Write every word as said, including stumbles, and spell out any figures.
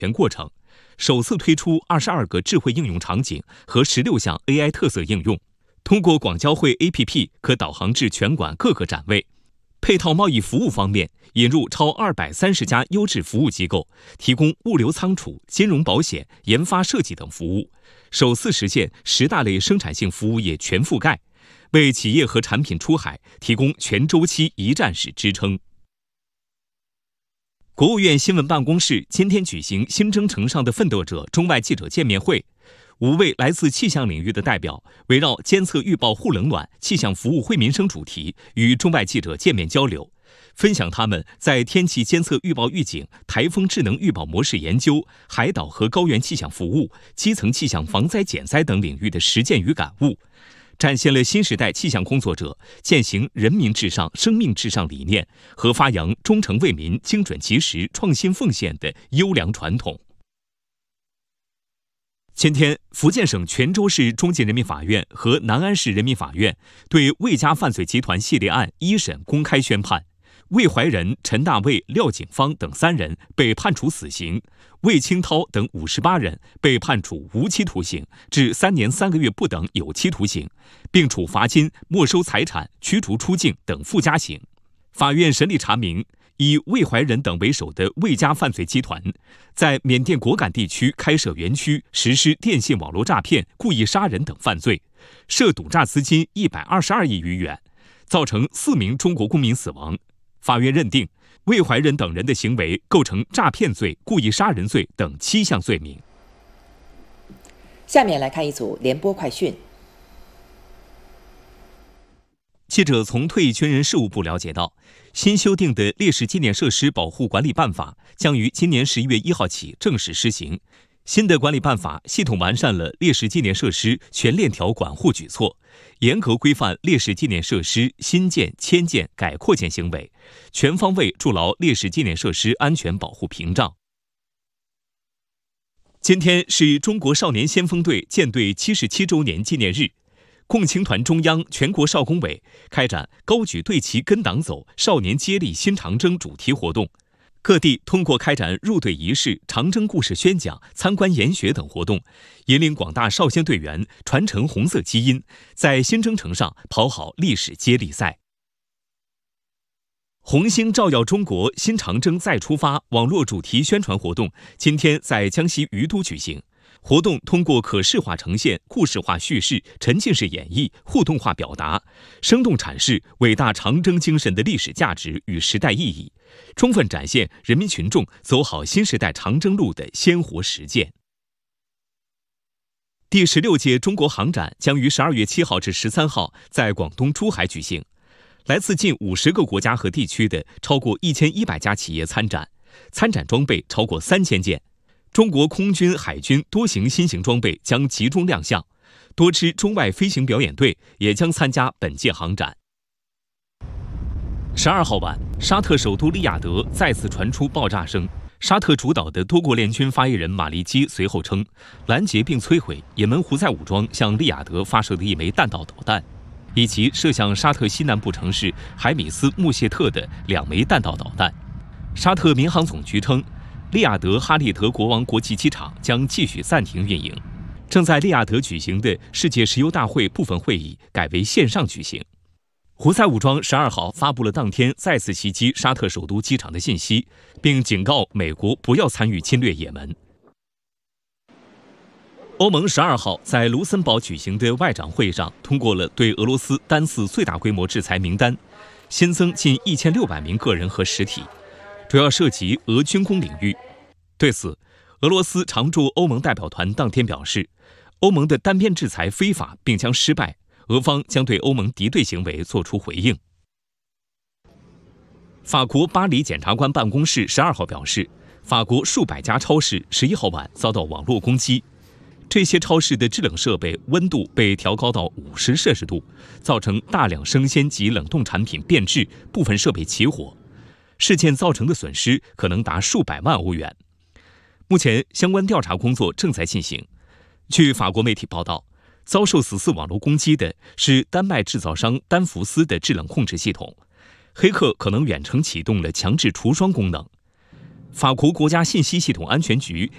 全过程，首次推出二十二个智慧应用场景和十六项 A I 特色应用。通过广交会 A P P 可导航至全馆各个展位。配套贸易服务方面，引入超二百三十家优质服务机构，提供物流仓储、金融保险、研发设计等服务，首次实现十大类生产性服务业全覆盖，为企业和产品出海提供全周期一站式支撑。国务院新闻办公室今天举行新征程上的奋斗者中外记者见面会，五位来自气象领域的代表围绕监测预报护冷暖、气象服务惠民生主题与中外记者见面交流，分享他们在天气监测预报预警、台风智能预报模式研究、海岛和高原气象服务、基层气象防灾减灾等领域的实践与感悟，展现了新时代气象工作者践行人民至上、生命至上理念和发扬忠诚为民、精准及时、创新奉献的优良传统。前天，福建省泉州市中级人民法院和南安市人民法院对魏家犯罪集团系列案一审公开宣判，魏怀仁、陈大卫、廖景芳等三人被判处死刑，魏清涛等五十八人被判处无期徒刑至三年三个月不等有期徒刑，并处罚金、没收财产、驱逐出境等附加刑。法院审理查明，以魏怀仁等为首的魏家犯罪集团，在缅甸果敢地区开设园区，实施电信网络诈骗、故意杀人等犯罪，涉赌诈资金一百二十二亿余元，造成四名中国公民死亡。法院认定，魏怀仁等人的行为构成诈骗罪、故意杀人罪等七项罪名。 下面来看一组联播快讯。 记者从退役军人事务部了解到，新修订的烈士纪念设施保护管理办法将于今年十一月一号起正式施行。新的管理办法系统完善了烈士纪念设施全链条管护举措，严格规范烈士纪念设施新建、迁建、改扩建行为，全方位筑牢烈士纪念设施安全保护屏障。今天是中国少年先锋队建队七十七周年纪念日。共青团中央、全国少工委开展高举队旗跟党走、少年接力新长征主题活动，各地通过开展入队仪式、长征故事宣讲、参观研学等活动，引领广大少先队员传承红色基因，在新征程上跑好历史接力赛。红星照耀中国新长征再出发网络主题宣传活动今天在江西于都举行。活动通过可视化呈现、故事化叙事、沉浸式演绎、互动化表达，生动阐释伟大长征精神的历史价值与时代意义，充分展现人民群众走好新时代长征路的鲜活实践。第十六届中国航展将于十二月七号至十三号在广东珠海举行，来自近五十个国家和地区的超过一千一百家企业参展，参展装备超过三千件。中国空军、海军多型新型装备将集中亮相，多支中外飞行表演队也将参加本届航展。十二号晚，沙特首都利雅得再次传出爆炸声。沙特主导的多国联军发言人马利基随后称，拦截并摧毁也门胡塞武装向利雅得发射的一枚弹道导弹，以及射向沙特西南部城市海米斯穆谢特的两枚弹道导弹。沙特民航总局称，利雅得哈利德国王国际机场将继续暂停运营，正在利雅得举行的世界石油大会部分会议改为线上举行。胡塞武装十二号发布了当天再次袭击沙特首都机场的信息，并警告美国不要参与侵略也门。欧盟十二号在卢森堡举行的外长会议上通过了对俄罗斯单次最大规模制裁名单，新增近一千六百名个人和实体，主要涉及俄军工领域。对此，俄罗斯常驻欧盟代表团当天表示，欧盟的单边制裁非法并将失败，俄方将对欧盟敌对行为作出回应。法国巴黎检察官办公室十二号表示，法国数百家超市十一号晚遭到网络攻击，这些超市的制冷设备温度被调高到五十摄氏度，造成大量生鲜及冷冻产品变质，部分设备起火。事件造成的损失可能达数百万欧元。目前相关调查工作正在进行。据法国媒体报道，遭受此次网络攻击的是丹麦制造商丹福斯的制冷控制系统，黑客可能远程启动了强制除霜功能。法国国家信息系统安全局